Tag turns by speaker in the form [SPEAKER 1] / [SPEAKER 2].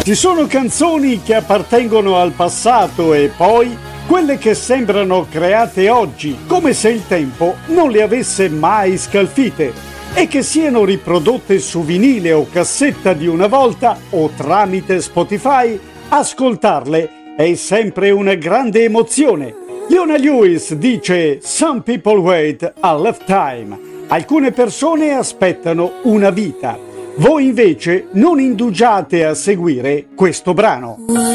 [SPEAKER 1] Ci sono canzoni che appartengono al passato e poi quelle che sembrano create oggi, come se il tempo non le avesse mai scalfite, e che siano riprodotte su vinile o cassetta di una volta o tramite Spotify, ascoltarle è sempre una grande emozione. Leona Lewis dice: "Some people wait a lifetime". Alcune persone aspettano una vita. Voi invece non indugiate a seguire questo brano.